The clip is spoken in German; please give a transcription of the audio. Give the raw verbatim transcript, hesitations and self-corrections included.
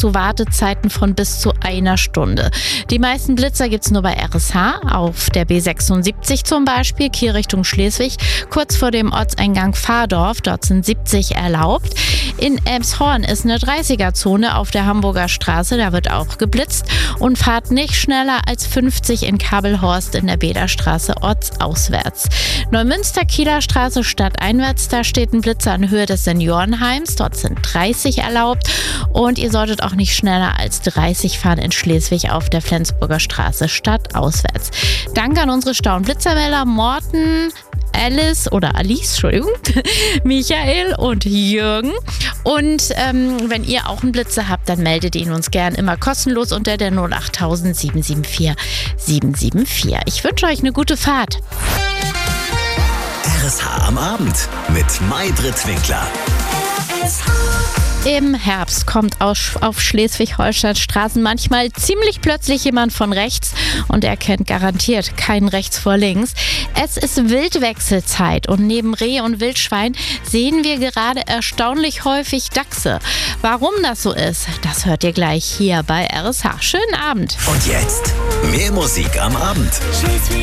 zu Wartezeiten von bis zu einer Stunde. Die meisten Blitzer gibt es nur bei R S H, auf der B sechsundsiebzig zum Beispiel, Kiel Richtung Schleswig, kurz vor dem Ortseingang Fahrdorf, dort sind siebzig erlaubt. In Elmshorn ist eine dreißiger-Zone auf der Hamburger Straße, da wird auch geblitzt und fahrt nicht schneller als fünfzig in Kabelhorst in der Bederstraße ortsauswärts. Neumünster, Kieler Straße stadteinwärts, da steht ein Blitzer in Höhe des Seniorenheims, dort sind dreißig erlaubt und ihr solltet auch nicht schneller als dreißig fahren in Schleswig auf der Flensburger Straße stadtauswärts. Danke an unsere Stau- und Blitzerwähler Morten, Alice oder Alice, Entschuldigung, Michael und Jürgen. Und ähm, wenn ihr auch einen Blitzer habt, dann meldet ihn uns gern immer kostenlos unter der null acht tausend sieben sieben vier sieben sieben vier. Ich wünsche euch eine gute Fahrt. R S H am Abend mit Maybrit Winkler. Im Herbst kommt auf Schleswig-Holstein Straßen manchmal ziemlich plötzlich jemand von rechts und er kennt garantiert keinen rechts vor links. Es ist Wildwechselzeit und neben Reh und Wildschwein sehen wir gerade erstaunlich häufig Dachse. Warum das so ist, das hört ihr gleich hier bei R S H. Schönen Abend. Und jetzt mehr Musik am Abend.